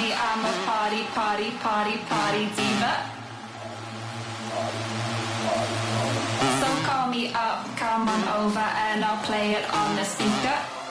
me, I'm a party diva. So call me up, come on over and I'll play it on the speaker.